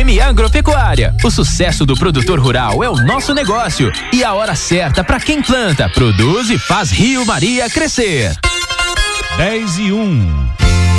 FM Agropecuária. O sucesso do produtor rural é o nosso negócio e a hora certa para quem planta, produz e faz Rio Maria crescer. 10:01.